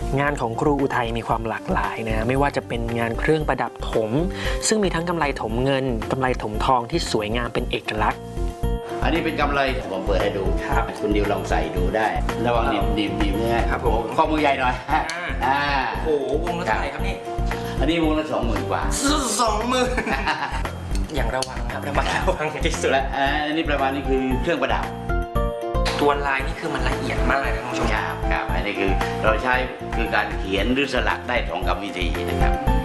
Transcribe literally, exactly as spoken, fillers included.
งานของครูอุทัยมีความหลากหลายนะไม่ว่าจะเป็นงานเครื่องประดับถมซึ่งมีทั้งกำไลถมเงินกำไลถมทองที่สวยงามเป็นเอกลักษณ์อันนี้เป็นกำไรผมเปิดให้ดูครับคุณดิวลองใส่ดูได้ระวังหนีบหนีบหนีบเนี่ยครับผมข้อมือใหญ่หน่อยอ่าโอ้โหวงละเท่าไหร่ครับนี่อันนี้วงละสองหมื่นกว่าสองหมื่นอย่างระวังครับระมัดระวังที่สุดและอันนี้ประมาณนี้คือเครื่องประดับตัวลายนี่คือมันละเอียดมากเลยนะท่านผู้ชมครับครับอันนี้คือเราใช้คือการเขียนหรือสลักได้สองกรรมวิธีนะครับ